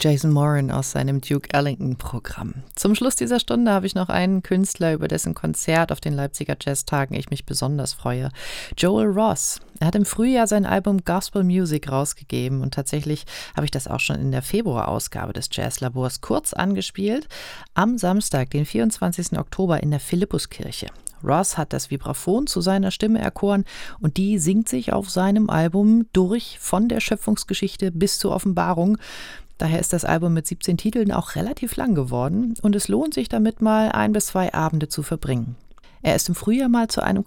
Jason Moran aus seinem Duke Ellington-Programm. Zum Schluss dieser Stunde habe ich noch einen Künstler, über dessen Konzert auf den Leipziger Jazztagen ich mich besonders freue. Joel Ross. Er hat im Frühjahr sein Album Gospel Music rausgegeben und tatsächlich habe ich das auch schon in der Februarausgabe des Jazzlabors kurz angespielt. Am Samstag, den 24. Oktober in der Philippuskirche. Ross hat das Vibraphon zu seiner Stimme erkoren und die singt sich auf seinem Album durch, von der Schöpfungsgeschichte bis zur Offenbarung. Daher ist das Album mit 17 Titeln auch relativ lang geworden und es lohnt sich damit mal 1 bis 2 Abende zu verbringen. Er ist im Frühjahr mal zu einem